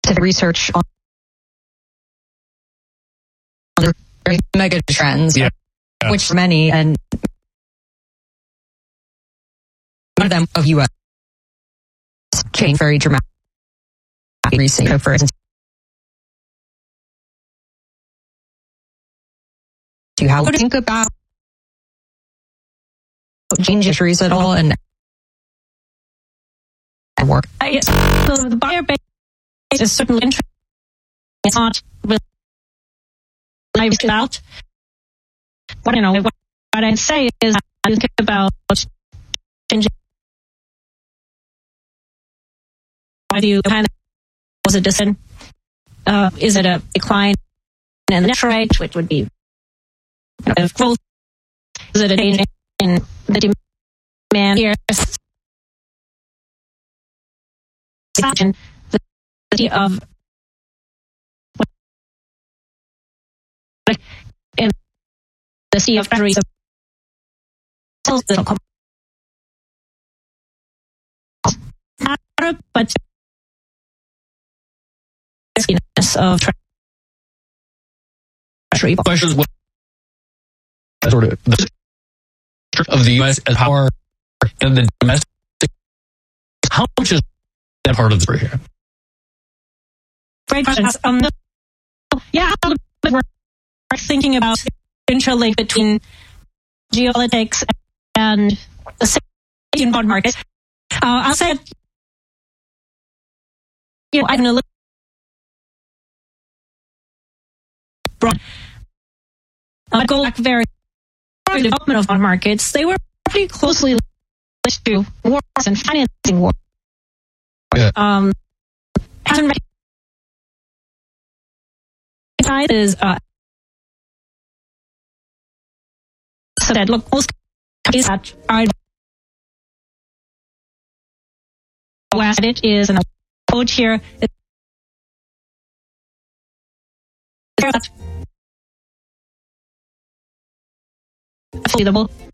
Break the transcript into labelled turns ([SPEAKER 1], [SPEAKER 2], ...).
[SPEAKER 1] research on the mega trends, which are many, and one of them of U.S. changed very dramatically recently. For instance, how would you think about change issues at all and work?
[SPEAKER 2] So the buyer base is certainly interesting. It's not really out. What I say is I think about changing. Do you kind of was a descent? Is it a decline in the interest rate, which would be growth? Is it a change in the demand here? The of in the sea of treasuries, but of treasury
[SPEAKER 3] questions sort of the U.S. as power in the domestic. How much is that part of the story here?
[SPEAKER 2] Great question. We're thinking about the interlink between geopolitics and the safety bond market. I'll say, I can look broad. I'd go back very far to the development of bond markets. They were pretty closely linked to wars and financing wars. Hasn't is so that look, most countries that are west it is an approach here. Affordable